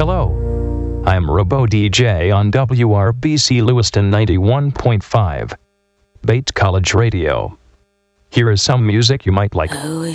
Hello, I'm Robo DJ on WRBC Lewiston 91.5, Bates College Radio. Here is some music you might like. Oh,